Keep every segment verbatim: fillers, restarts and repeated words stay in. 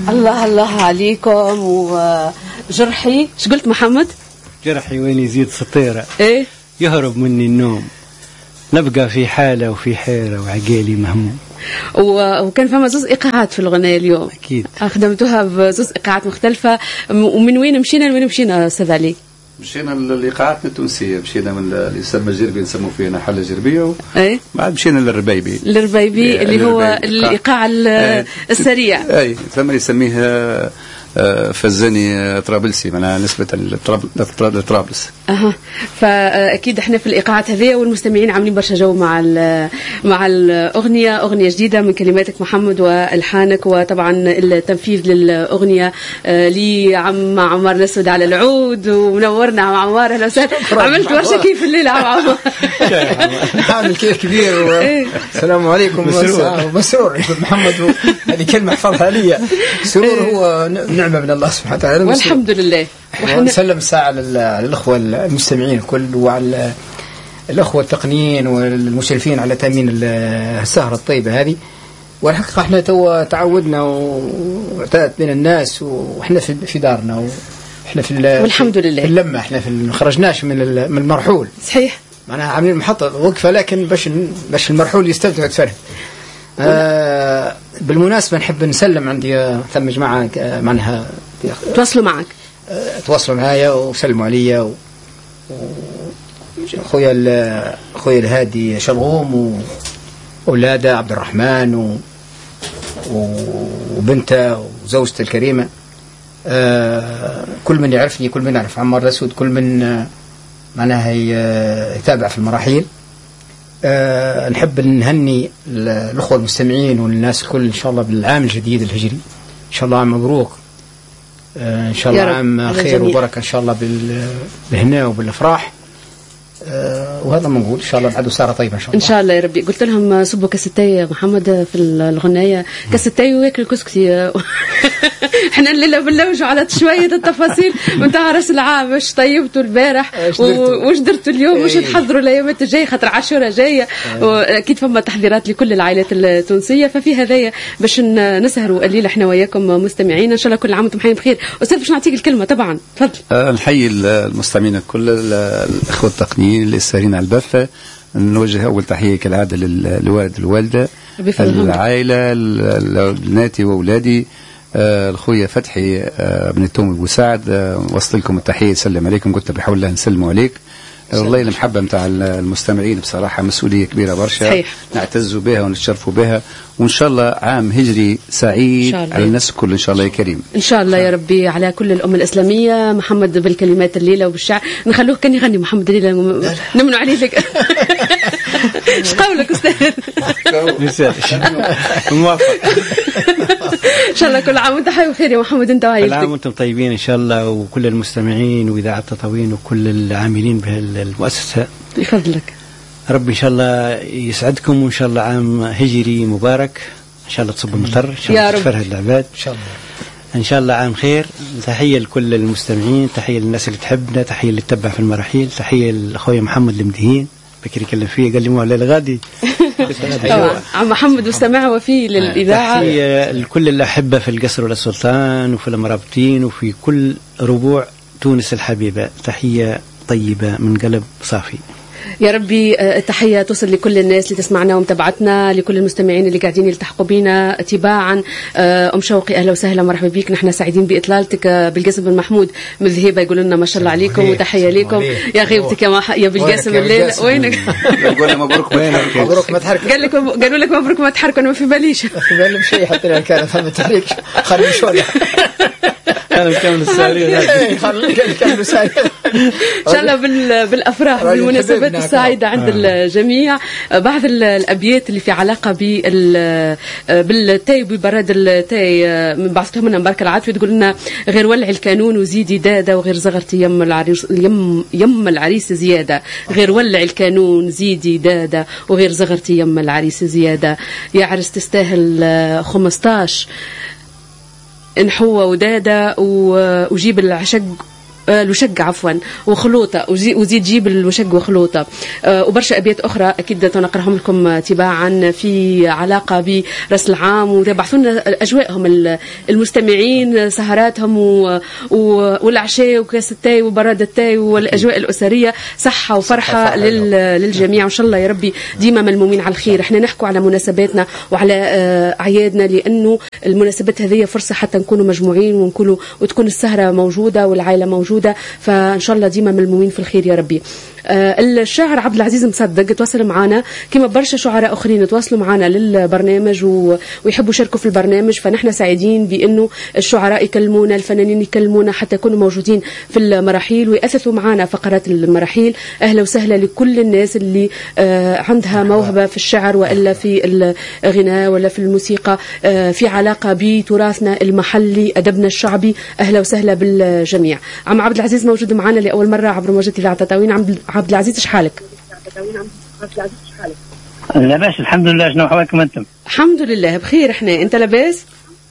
الله الله عليكم. وجرحي ايش قلت محمد؟ جرحي وين يزيد سطيرة ايه يهرب مني النوم، نبقى في حالة وفي حيرة وعقالي مهموم. وكان فما زوز إيقاعات في الغناء اليوم أكيد خدمتوها بزوز إيقاعات مختلفة. ومن وين مشينا لوين مشينا أستاذ علي؟ مشينا للإيقاعات التونسية، مشينا من اللي يسمى الجربي نسموه فينا حلة جربية و... ايه بعد مشينا للربيبي للربيبي اللي هو الإيقاع السريع. اي ثم يسميه فزاني طرابلسي معناها نسبة لطرابلس. اها فاكيد احنا في الايقاعات هذه والمستمعين عاملين برشا جو مع مع الاغنيه، اغنيه جديده من كلماتك محمد والحانك، وطبعا التنفيذ للاغنيه لعم عمار الاسود على العود. ومنورنا عم عمار، اهلا وسهلا. عملت برشا كيف الليله عم عمار. عامل كيف كبير. السلام عليكم. مسرور محمد، هذه كلمه احفظها لي. سرور هو نعمه من الله سبحانه وتعالى والحمد لله. ونسلم الساعه للاخوه المستمعين الكل وعلى الاخوه التقنيين والمشرفين على تامين السهره الطيبه هذه. والحقيقه احنا تو تعودنا واعتادت بين الناس واحنا في دارنا واحنا في والحمد لله في اللمه، احنا في ما خرجناش من من المرحول. صحيح معناها عاملين محطه وقفه لكن باش باش المرحول يستمتع ويتفرج. آه بالمناسبة نحب نسلم عندي ثم جماعة معناها تواصلوا معك آه تواصلوا معايا وسلموا عليا و... خويا خويا الهادي شلغوم وأولاده عبد الرحمن و... وبنته وزوجته الكريمة. آه كل من يعرفني، كل من يعرف عمار الأسود، كل من آه معناها يتابع في المراحيل. أه نحب نهني الأخوة المستمعين والناس الكل إن شاء الله بالعام الجديد الهجري، إن شاء الله عام مبروك. أه إن شاء الله عام خير وبركة إن شاء الله بالهناء وبالأفراح. أه وهذا ما نقول إن شاء الله بعده سارة طيبة إن شاء الله. إن شاء الله يا ربي. قلت لهم صبوا كاستي محمد في الغناية، كاستي وياكل كسكتي. احنا الليله بنلوجوا على شويه التفاصيل نتاع راس العام، واش طيبتوا البارح واش درتوا اليوم، واش تحضروا الايامات الجايه خاطر عاشوره جايه. واكيد فما تحضيرات لكل العائلات التونسيه، ففي هذايا باش نسهروا الليله احنا وياكم مستمعين. ان شاء الله كل عام وانتم حيين بخير. استاذ باش نعطيك الكلمه طبعا تفضل. أه نحيي المستمعين الكل، الاخوه التقنيين اللي سارين على البث. نوجه اول تحيه كالعاده للوالد الوالده العائله بناتي واولادي. آه الخويا فتحي آه بن التوم البوساعد، آه وصل لكم التحيه، سلم عليكم. قلت بحول الله نسلموا عليك. آه والله المحبه نتاع المستمعين بصراحه مسؤوليه كبيره برشا، نعتزوا بها ونتشرفوا بها، وان شاء الله عام هجري سعيد على الناس الكل ان شاء الله يا كريم. ان شاء الله يا ربي على كل الامه الاسلاميه. محمد بالكلمات الليله وبالشعر نخلوه كان يغني محمد الليله نمنوا عليه لك. ايش قولك استاذ؟ موافق. ان شاء الله كل عام وانت حي وخير يا محمد انت وعائلتك. كل عام وانتم طيبين ان شاء الله، وكل المستمعين واذاعه تطاوين وكل العاملين بهالمؤسسه بفضلك. ربي ان شاء الله يسعدكم، وان شاء الله عام هجري مبارك، ان شاء الله تصب المطر، ان شاء الله تفرهد العباد ان شاء الله، ان شاء الله عام خير. تحيه لكل المستمعين، تحيه للناس اللي تحبنا، تحيه اللي تتبع في المراحيل، تحيه لاخويا محمد المدهين بكري يكلم فيه قال لي مو على الغادي. طبعا عم محمد مستمع وفي للاذاعه. تحيه لكل الاحبه في القصر والسلطان وفي المرابطين وفي كل ربوع تونس الحبيبه، تحيه طيبه من قلب صافي. يا ربي التحية توصل لكل الناس اللي تسمعنا ومتابعتنا، لكل المستمعين اللي قاعدين يلتحقوا بينا تباعا. أم شوقي أهلا وسهلا مرحبا بك، نحن سعيدين بإطلالتك. بالقاسم بن محمود من ذهيبة يقول لنا ما شاء الله عليكم وتحية لكم. يا غيبتك يا, مح... يا بالقاسم الليل وينك؟ يقول لي مبروك مبروك ما تحرك. قال لك قالوا لك مبروك ما تحرك، أنا ما في باليش في بالي شيء حتى لو كان فما تحريك خلي شوية. أنا نكمل السالية. خليك نكمل السالية. إن شاء الله بالأفراح بالمناسبات السعيدة عند الجميع. بعض الأبيات اللي في علاقة بال بالتاي وبراد التاي من بعضهم لنا مبارك العاطفي تقول لنا غير ولع الكانون وزيدي دادة، وغير زغرتي يم العريس يم يم العريس زيادة، غير ولع الكانون زيدي دادة وغير زغرتي يم العريس زيادة. يا عرس تستاهل خمستاش نحوة ودادة وجيب العشق الوشق عفوا وخلوطة، وزيد جيب الوشق وخلوطة وبرشا أبيات أخرى أكيد تنقرهم لكم تباعا في علاقة برأس العام، وتبعثوا لنا أجواءهم المستمعين، سهراتهم والعشاء وكاس التاي وبراد التاي والأجواء الأسرية، صحة وفرحة للجميع وإن شاء الله يا ربي ديما ملمومين على الخير. احنا نحكوا على مناسباتنا وعلى أعيادنا لأنه المناسبات هذه فرصة حتى نكونوا مجموعين ونكونوا وتكون السهرة موجودة والعائلة موجودة، فإن شاء الله ديما ملمومين في الخير يا ربي. آه الشاعر عبد العزيز مصدق تواصل معنا كما برشا شعراء اخرين تواصلوا معنا للبرنامج ويحبوا يشاركوا في البرنامج، فنحن سعيدين بانه الشعراء يكلمونا، الفنانين يكلمونا حتى يكونوا موجودين في المراحيل ويأثثوا معنا فقرات المراحيل. اهلا وسهلا لكل الناس اللي آه عندها موهبه في الشعر والا في الغناء ولا في الموسيقى، آه في علاقه بتراثنا المحلي ادبنا الشعبي. اهلا وسهلا بالجميع. عم عبد العزيز موجود معنا لاول مره عبر موجة اذاعه تطاوين. عم عبد العزيز ايش حالك؟ لاباس الحمد لله. شنو احوالكم انتم؟ الحمد لله بخير احنا. انت لاباس؟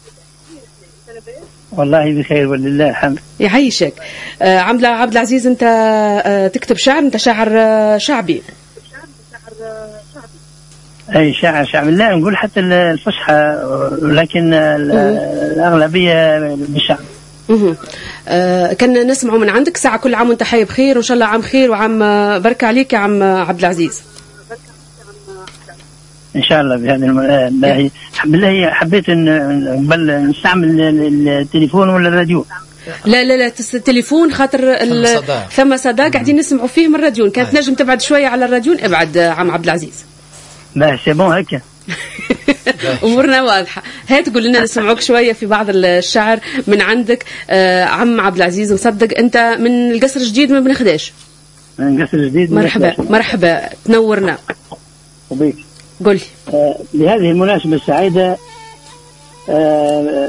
والله بخير ولله الحمد. يعيشك. آه عم عبد العزيز انت آه تكتب شعر، انت شاعر آه شعبي. اي شاعر شعبي، لا نقول حتى الفصحى لكن الاغلبيه بالشعب. آه كنا نسمعوا من عندك ساعة كل عام وانت حي بخير وإن شاء الله عام خير وعام بركة عليك يا عم عبد العزيز. إن شاء الله بهذا الله. بالله حبيت أن بل نستعمل التليفون ولا الراديو؟ لا لا لا التليفون خاطر ثم صدى قاعدين نسمعوا فيه من الراديو، كانت نجم تبعد شوية على الراديو ابعد عم عبد العزيز. لا سي بون هكا. أمورنا واضحة. هات تقول لنا نسمعوك شوية في بعض الشعر من عندك. آه عم عبد العزيز مصدق أنت من القصر الجديد من بن خداش. من القصر الجديد. مرحبا مرحبا تنورنا. وبيك. قولي. آه لهذه المناسبة السعيدة آه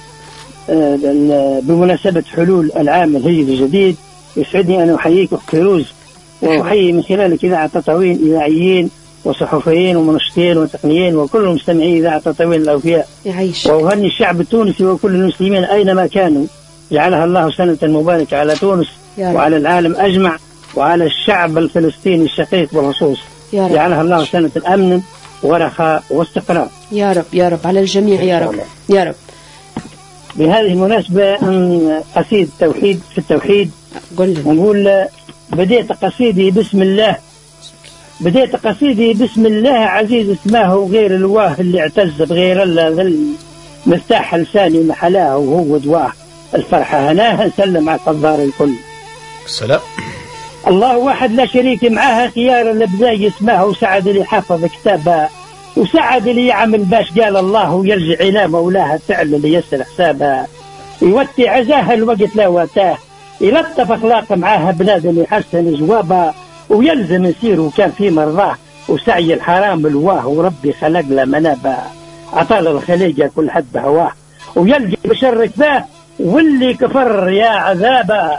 آه بمناسبة حلول العام الهجري الجديد يسعدني أن أحييك كيروز وأحيي من خلالك إذاعة تطاوين إذاعيين وصحفيين ومنشطين وتقنيين وكل مستمعي إذاعة تطاوين الأوفياء. يعيش. وأهني الشعب التونسي وكل المسلمين أينما كانوا، جعلها الله سنة مباركة على تونس وعلى العالم أجمع وعلى الشعب الفلسطيني الشقيق بالخصوص. جعلها الله سنة الأمن ورخاء واستقرار يا رب يا رب على الجميع يا رب يا رب. بهذه المناسبة قصيد توحيد في التوحيد ونقول بديت قصيدي بسم الله بديت قصيدي بسم الله عزيز اسمه غير الواه اللي اعتز بغير الله مفتاح لساني محلاه وهو دواه الفرحة هناها نسلم على قدار الكل. السلام. الله واحد لا شريك معها خيار الابزاي اسمه وسعد اللي حفظ كتابها وسعد اللي يعمل باش قال الله ويرجع إلى مولاها فعل اللي يسر حسابها يوتي عزاها الوقت لا واتاه يلطف أخلاق معاها بلاد اللي يحسن جوابها ويلزم يصير وكان في مرضاه وسعي الحرام الواه وربي خلق له منابه عطال الخليقه كل حد بهواه ويلقى بشر كفاه واللي كفر يا عذابه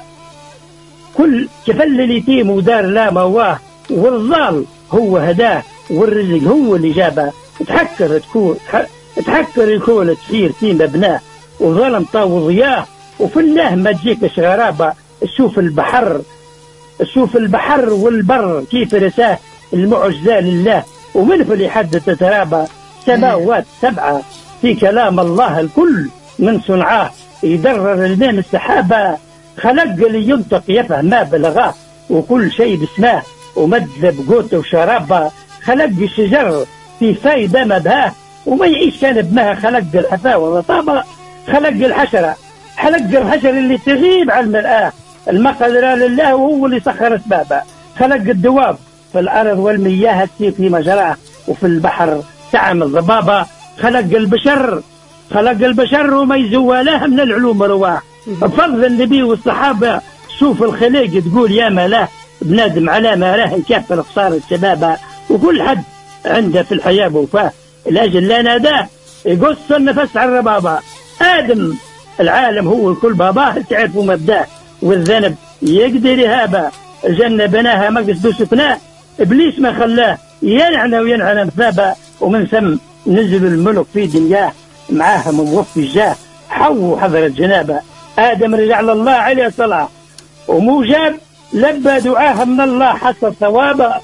كل كفل اليتيم ودار لا مواه والظال هو هداه والرزق هو اللي جابه تحكر تكون تحكر يكون تحير في مبناه وظلم طاو ضياه وفي الله ما تجيكش غرابه شوف البحر شوف البحر والبر كيف رساه المعجزة لله ومن في حد تترابى سماوات سبعة في كلام الله الكل من صنعاه يدرر الماء السحابة خلق اللي ينطق يفهم ما بلغاه وكل شيء باسماه ومدلب قوته وشرابه خلق الشجر في فايدة مبهاه وما يعيش كان بمها خلق الحفاوة والطابة خلق الحشرة خلق الحشرة اللي تغيب على المرآة المقدرة لله وهو اللي سخر اسبابه خلق الدواب في الأرض والمياه تسير في مجراه وفي البحر تعمل ضبابة خلق البشر خلق البشر وما يزوالاه من العلوم رواه بفضل النبي والصحابة شوف الخليق تقول يا ملاه بنادم على ما راه يكفر خسارة شبابه وكل حد عنده في الحياة وفاه الأجل لا ناداه يقص النفس على الربابة آدم العالم هو الكل باباه تعرفوا مبداه والذنب يقدر يهابه الجنة بناها مقصد وسكناه إبليس ما خلاه ينعنى وينعنى مثابه ومن ثم نزل الملك في دنياه معاها موفي الجاه حو حضرت جنابه آدم رجع لله عليه الصلاة وموجب لبى دعاها من الله حصل ثوابا.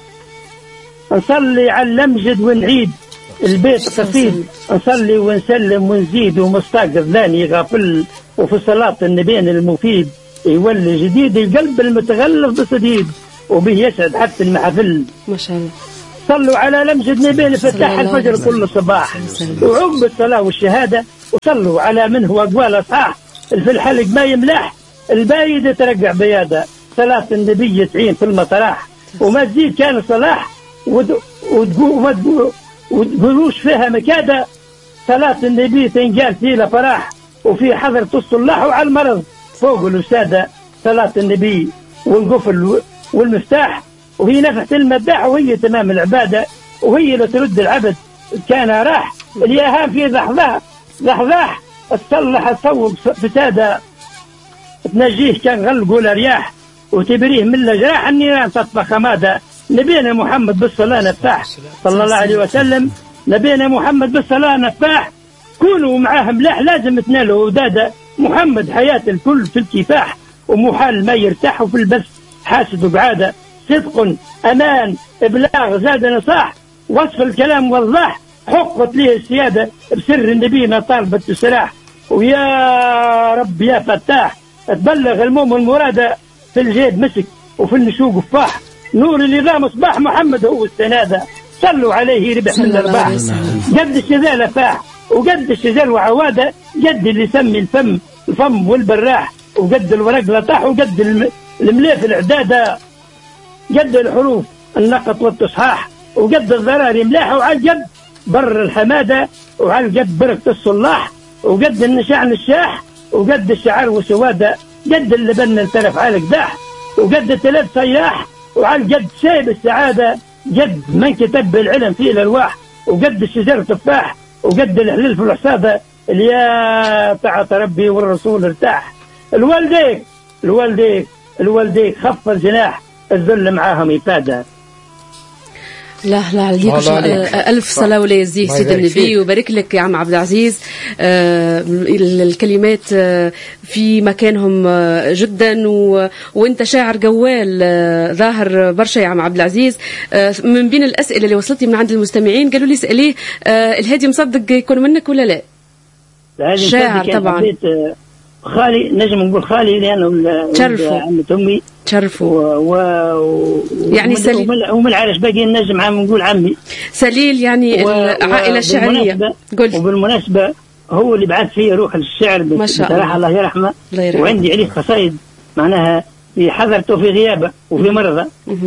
نصلي على المجد ونعيد البيت قصيد، نصلي ونسلم ونزيد ومستاقر ذاني غافل، وفي صلاة النبيين المفيد يولي جديد القلب المتغلف بصديد، وبه يسعد حتى المحفل. ما شاء الله. صلوا على لمجد نبينا فتح الفجر كل صباح، وعقب الصلاة والشهادة وصلوا على من هو أقوال صح، في الحلق ما يملح البايد يترقع بيادة، صلاة النبي تعين في المطرح وما تزيد كان صلاح وتقول وتقولوش فيها مكادة، صلاة النبي تنقال فيه فرح وفي حضرة الصلاح وعلى المرض فوق الوسادة، صلاة النبي والقفل والمفتاح وهي نفحة المداح وهي تمام العبادة، وهي اللي ترد العبد كان راح الياهام في ضحضاح ضحضاح تصلح تصوب فسادة، تنجيه كان غلق ولا رياح وتبريه من الجراح النيران تطبخ خمادة. نبينا محمد بالصلاة نفاح صلى الله عليه وسلم، نبينا محمد بالصلاة نفاح، كونوا معاه ملاح لازم تنالوا ودادة، محمد حياة الكل في الكفاح ومحال ما يرتاح في البث حاسد وبعادة، صدق أمان إبلاغ زاد نصاح، وصف الكلام وضاح حقت له السيادة، بسر النبي طالبة السلاح، ويا رب يا فتاح تبلغ المؤمن المرادة، في الجيب مسك وفي النشوق فاح، نور النظام مصباح محمد هو السنادة، صلوا عليه ربح من الأرباح، قد الشذالة فاح وقد الشجر وعوادة، قد اللي يسمي الفم الفم والبراح، وقد الورق لطاح وقد المليف العدادة، قد الحروف النقط والتصحاح وقد الضراري ملاحة، وعلى قد بر الحمادة وعلى قد بركة الصلاح، وقد النشاع نشاح وقد الشعر وسوادة، قد اللبن التلف على قداح وقد التلف صياح، وعلى قد سيب السعادة قد من كتب العلم في الألواح، وقد الشجر تفاح وقد الحلال في الحصادة، يا طاعة ربي والرسول ارتاح. الوالديك الوالديك الوالديك خف الجناح، الذل معاهم إفادة. لا لا عليك ألف صلاة ولا يزيك سيد النبي، وبارك لك يا عم عبد العزيز. آه الكلمات آه في مكانهم آه جدا، و... وانت شاعر جوال آه ظاهر برشا يا عم عبد العزيز. آه من بين الأسئلة اللي وصلتني من عند المستمعين قالوا لي اسأليه آه الهادي مصدق يكون منك ولا لا؟ شاعر طبعا. خالي نجم نقول خالي لأنه شرفوا عمة أمي شرفوا و... و... يعني سليل ومن العرش باقي نجم عم نقول عمي سليل يعني و... العائلة الشعرية. قل. وبالمناسبة هو اللي بعث فيه روح الشعر بصراحة الله يرحمه، وعندي عليه قصايد معناها في حضرته في غيابه وفي مرضه،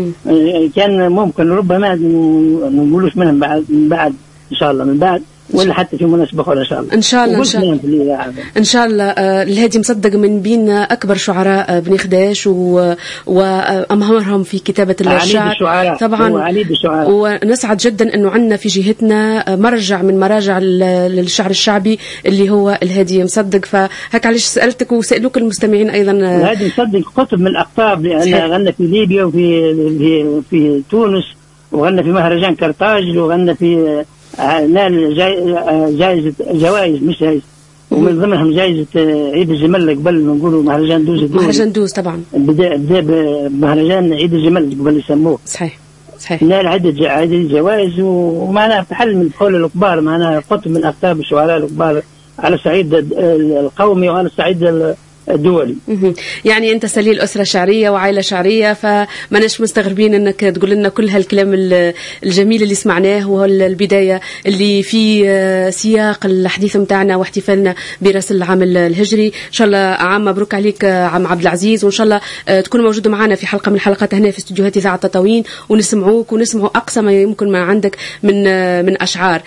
كان ممكن ربما نقولوش منهم بعد من بعد إن شاء الله من بعد ولا حتى في مناسبة أخرى إن شاء الله. إن شاء الله إن شاء الله إن شاء الله. آه الهادي مصدق من بين أكبر شعراء بني خداش و... وأمهرهم في كتابة الشعر طبعا، ونسعد جدا أنه عندنا في جهتنا مرجع من مراجع للشعر الشعبي اللي هو الهادي مصدق، فهك علاش سألتك وسألوك المستمعين أيضا. الهادي مصدق قطب من الأقطاب، لأن غنى في ليبيا وفي في, في تونس، وغنى في مهرجان كرتاج، وغنى في نال جائزة جوائز مش جائزة، ومن ضمنهم جائزة عيد الجمل قبل نقولوا مهرجان دوز الدولي. مهرجان دوز طبعا بدأ بدأ بمهرجان عيد الجمل قبل يسموه. صحيح صحيح. نال عدة عدة جوائز، ومعناها في حل من الحول الكبار، معناها قطب من أقطاب الشعراء الكبار على الصعيد القومي وعلى الصعيد الدولي. يعني أنت سليل أسرة شعرية وعائلة شعرية، فما نش مستغربين أنك تقول لنا كل هالكلام الجميل اللي سمعناه، وهو البداية اللي في سياق الحديث متاعنا واحتفالنا برأس العام الهجري. إن شاء الله عام مبروك عليك عم عبد العزيز، وإن شاء الله تكون موجود معنا في حلقة من الحلقات هنا في استديوهات إذاعة تطاوين، ونسمعوك ونسمعوا أقصى ما يمكن ما عندك من من أشعار.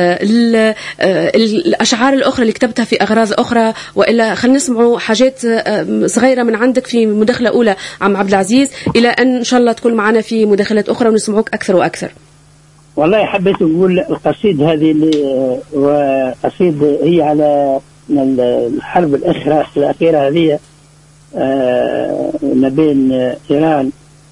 الأشعار الأخرى اللي كتبتها في أغراض أخرى، وإلا خلينا نسمعوا حاجات صغيرة من عندك في مداخلة أولى عم عبد العزيز، إلى أن إن شاء الله تكون معنا في مداخلات أخرى ونسمعوك أكثر وأكثر. والله حبيت أقول القصيد هذه اللي وقصيد هي على الحرب الأخيرة الأخيرة هذه ما بين إيران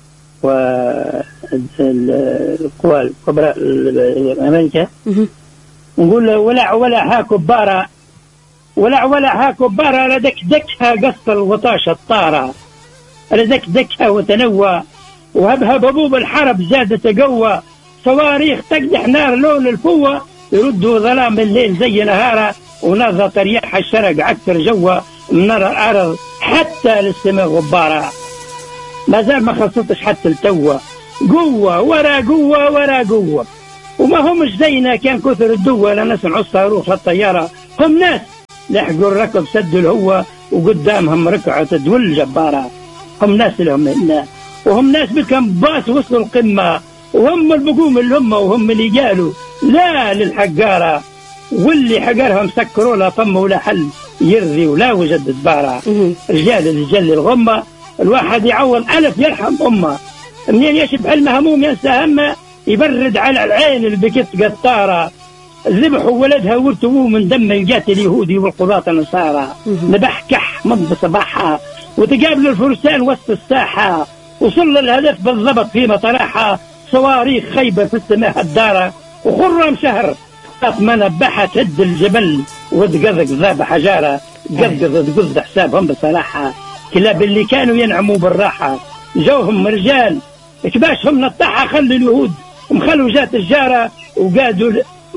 والقوى الكبرى أمريكا. نقول ولا ولا ها كبارة ولا ولا ها كبارة لدك دكها قصة الوطاشة الطارة، رزق دكها وتنوى، وهبها بابوب الحرب زادت قوة، صواريخ تقدح نار لون الفوة، يردوا ظلام الليل زي نهاره، ونظرة رياح الشرق عكر جوه من الأرض حتى للسماء غبارة. ما زال ما خلصتش حتى التوة، قوة ورا قوة ورا قوة، وما همش زينا كان كثر الدوة لا نسمعوا الصاروخ للطيارة، هم ناس لحقوا الركب سدوا الهوة وقدامهم ركعة تدول جبارة. هم ناس لهم هنا، وهم ناس بكم باس وصلوا القمة، وهم البقوم اللي هم وهم اللي قالوا لا للحقارة، واللي حقرهم سكروا له فم ولا حل يرضي ولا وجد دبارة. رجال الرجال الغمة الواحد يعوض ألف يرحم أمه، منين يشب حلمه هموم ينسى همه، يبرد على العين اللي بكت قطارة. ذبحوا ولدها ورتوه من دم القاتل اليهودي والقضاة النصارى، ذبح كح مض صباحها وتقابلوا الفرسان وسط الساحة، وصل الهدف بالضبط في مطرحها، صواريخ خيبة في السماء الدارة، وخرم شهر ما نبحها تهد الجبل وتقذق ذاب حجارة، قذقذ تقذ حسابهم بصراحة. كلاب اللي كانوا ينعموا بالراحة جوهم رجال كباشهم نطحها، خلوا اليهود ومخلوا جات الجارة، وقادوا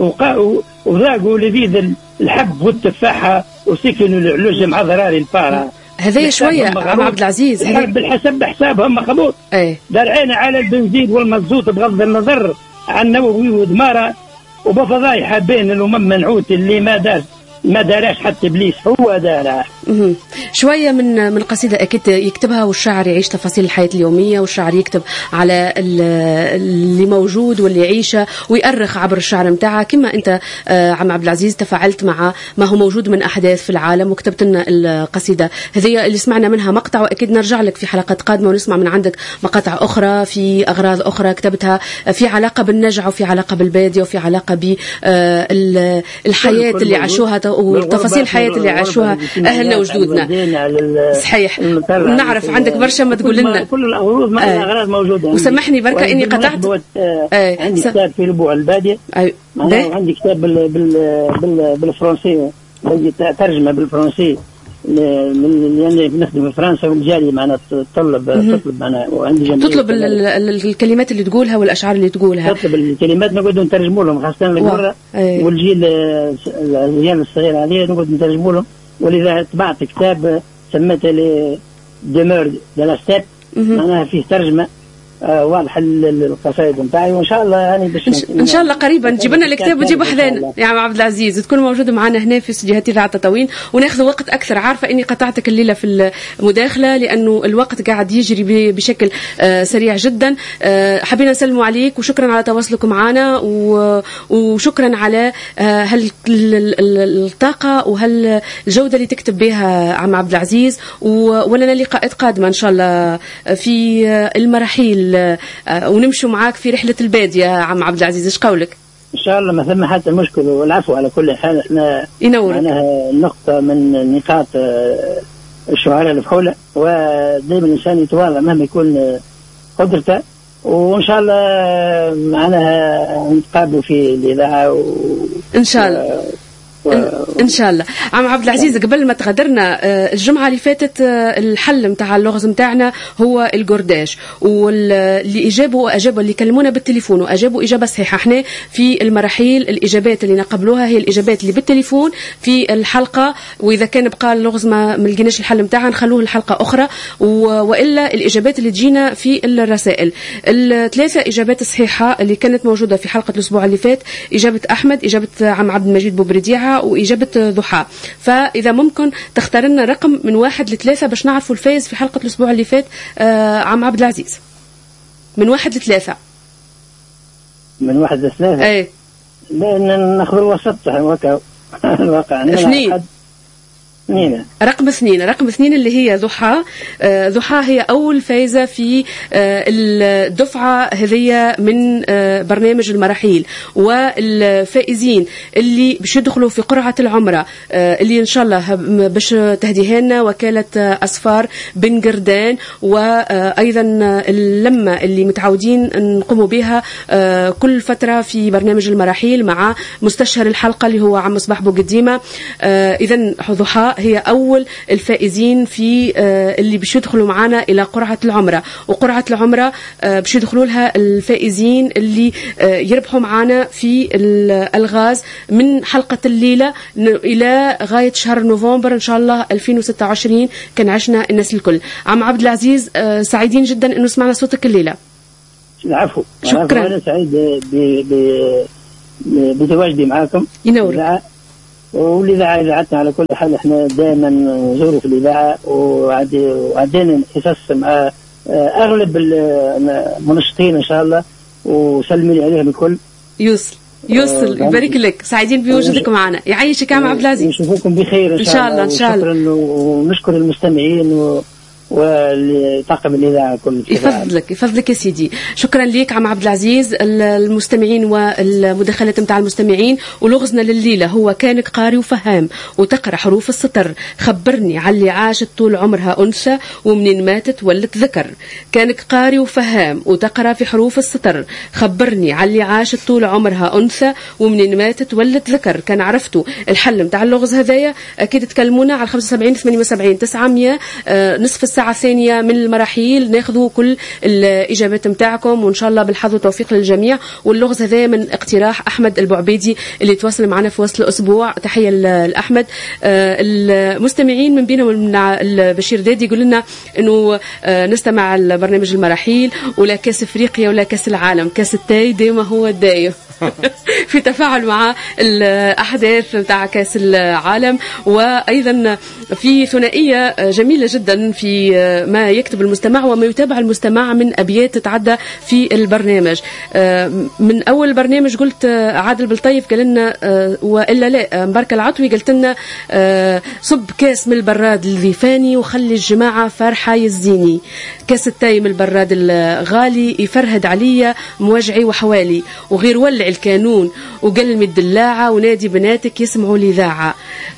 وذاقوا لذيذ الحب والتفاحة، وسكنوا العلوج مع ضراري الفارة. هذا شوية عم عبد العزيز بالحسب بحسابهم مخبوط، ايه دارعين على البنزين والمزوت بغض النظر عن نووي ودمارة، وبفضايح بين الأمم منعوت اللي ما دار ما داراش حتى إبليس هو داره. شوية من من قصيدة أكيد يكتبها، والشاعر يعيش تفاصيل الحياة اليومية، والشاعر يكتب على اللي موجود واللي يعيشه ويأرخ عبر الشعر متاعه. كما أنت عم عبد العزيز تفاعلت مع ما هو موجود من أحداث في العالم وكتبت لنا القصيدة هذه اللي سمعنا منها مقطع، وأكيد نرجع لك في حلقات قادمة ونسمع من عندك مقاطع أخرى في أغراض أخرى كتبتها في علاقة بالنجع وفي علاقة بالبادية وفي علاقة بالحياة اللي عاشوها وتفاصيل الحياة اللي عاشوها أهلنا وجدودنا. صحيح، نعرف عندك برشا ما تقول لنا. كل الأغراض ما الأغراض موجودة. وسمحني بركة إني قطعت. آه. عندي كتاب في ربوع البادية. أي. عندي كتاب بال بال بال بالفرنسي، ترجمة بالفرنسي لأني بنخدم في فرنسا والجالية معنا تطلب تطلب معنا، وعندي جمعية تطلب الكلمات اللي تقولها والأشعار اللي تقولها. تطلب الكلمات نقعد نترجموا لهم، خاصة القرى والجيل الأجيال الصغيرة عليه نقعد نترجموا لهم. ولذا طبعت كتاب سميته لي ديمور دو لا ستيب، معناها فيه ترجمة آه واضح القصائد نتاعي، وان شاء الله يعني باش ان شاء الله قريبا تجيب لنا الكتاب وتجيبه حذانا يا عم عبد العزيز، تكون موجود معنا هنا في استديوهات إذاعة تطاوين وناخذ وقت اكثر. عارفه اني قطعتك الليله في المداخله لانه الوقت قاعد يجري بشكل آه سريع جدا. آه حبينا نسلموا عليك وشكرا على تواصلكم معنا، وشكرا على آه هالطاقه وهالجوده اللي تكتب بها عم عبد العزيز، ولنا لقاءات قادمه ان شاء الله في المراحيل ونمشوا معاك في رحلة البادية عم عبد العزيز. ايش قولك؟ ان شاء الله ما ثم حتى مشكلة، والعفو على كل حال. احنا معناها نقطة من نقاط الشعراء الفحولة، ودائما الانسان يتواضع مهما يكون قدرته، وان شاء الله معناها نتقابلوا في الإذاعة و... ان شاء الله و... ان شاء الله. عم عبد العزيز قبل ما تغادرنا الجمعه اللي فاتت الحل نتاع اللغز نتاعنا هو الجورداج، واللي اجابوا اجابوا اللي كلمونا بالتليفون واجابوا اجابه صحيحه. احنا في المراحيل الاجابات اللي نقبلوها هي الاجابات اللي بالتليفون في الحلقه، واذا كان بقى اللغز ما ملقيناش الحل نتاعها نخلوه الحلقه اخرى، والا الاجابات اللي تجينا في الرسائل. الثلاثه اجابات الصحيحه اللي كانت موجوده في حلقه الاسبوع اللي فات اجابه احمد، اجابه عم عبد المجيد بوبرديعه، وإجابة ضحى. فإذا ممكن تختار لنا رقم من واحد لثلاثة باش نعرفوا الفائز في حلقة الأسبوع اللي فات. آه عم عبد العزيز، من واحد لثلاثة. من واحد لثلاثة؟ ايه، لأن ناخذ الوسط الواقع. الواقع اثنين. اثنين. رقم اثنين، رقم اثنين اللي هي ضحى. آه ضحى هي أول فايزة في آه الدفعة هذية من آه برنامج المراحيل، والفائزين اللي باش يدخلوا في قرعة العمرة آه اللي إن شاء الله باش تهديها لنا وكالة آه أسفار بن قردان، وأيضا اللمة اللي متعودين نقوموا بها آه كل فترة في برنامج المراحيل مع مستشهر الحلقة اللي هو عم مصباح بوقديمة. آه إذن ضحى هي أول الفائزين في اللي باش يدخلوا معنا إلى قرعة العمرة. وقرعة العمرة باش يدخلوا لها الفائزين اللي يربحوا معنا في الغاز من حلقة الليلة إلى غاية شهر نوفمبر إن شاء الله ألفين وستة وعشرين. كان عشنا الناس الكل. عم عبد العزيز سعيدين جدا إنه سمعنا صوتك الليلة. العفو. شكرا. أنا سعيد بتواجدي معاكم. ينور. والإذاعة إذاعتنا على كل حال إحنا دائما نزوروا في الإذاعة وعدينا حصص مع أغلب المنشطين إن شاء الله وسلمي عليهم الكل. يوصل يوصل يبارك لك. سعيدين بوجودك معنا. يعيشك يا عم عبد العزيز. نشوفكم بخير إن شاء الله. إن شاء الله. شكرا ونشكر المستمعين و وطاقم الإذاعة كل. يفضلك يفضلك يا سيدي. شكرا ليك عم عبد العزيز. المستمعين والمداخلات متاع المستمعين. ولغزنا لليلة هو كانك قاري وفهام وتقرأ حروف السطر. خبرني على اللي عاشت طول عمرها أنثى ومنين ماتت ولت ذكر. كانك قاري وفهام وتقرأ في حروف السطر. خبرني على اللي عاشت طول عمرها أنثى ومنين ماتت ولت ذكر. كان عرفتوا الحل متاع اللغز هذايا أكيد تكلمونا على خمسة وسبعين ثمانية وسبعين تسعمية. آه نصف الساعة الساعة الثانية من المراحيل ناخذوا كل الإجابات متاعكم وإن شاء الله بالحظ والتوفيق للجميع. واللغز هذا من اقتراح أحمد البعبيدي اللي تواصل معنا في وسط الأسبوع. تحية لأحمد. المستمعين من بينهم من البشير دادي يقول لنا إنه نستمع البرنامج المراحيل ولا كاس إفريقيا ولا كاس العالم. كاس التاي ديما هو الدايم في تفاعل مع الأحداث متاع كاس العالم. وأيضا في ثنائية جميلة جدا في ما يكتب المستمع وما يتابع المستمع من أبيات تتعدى في البرنامج. من أول البرنامج قلت عادل بالطيف قال لنا وإلا لا مباركة العطوي قلت لنا صب كاس من البراد الذيفاني وخلي الجماعة فرحة يزيني. كاس التاي من البراد الغالي يفرهد عليا مواجعي وحوالي وغير ولع الكانون وقلمي الدلاعة ونادي بناتك يسمعوا الإذاعة.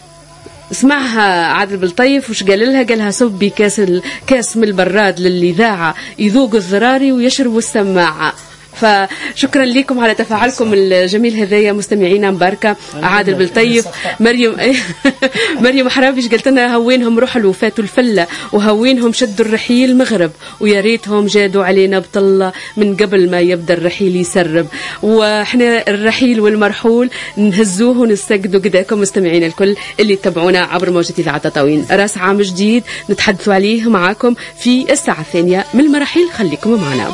اسمعها عادل بالطيف وش قال لها؟ قالها صبي كاس الكاس من البراد للإذاعة يذوق الزراري ويشربوا السماعة. فشكرا لكم على تفاعلكم الجميل هذايا مستمعينا. مباركة عادل بالطيف. مريم مريم حرابيش قلت لنا هوينهم رحلوا فاتوا الفلة وهوينهم شدوا الرحيل مغرب ويا ريتهم جادوا علينا بطلة من قبل ما يبدأ الرحيل يسرب. وإحنا الرحيل والمرحول نهزوه ونستجدوا قداكم مستمعينا الكل اللي تتابعونا عبر موجة إذاعة تطاوين. راس عام جديد نتحدثوا عليه معاكم في الساعة الثانية من المراحيل. خليكم معنا.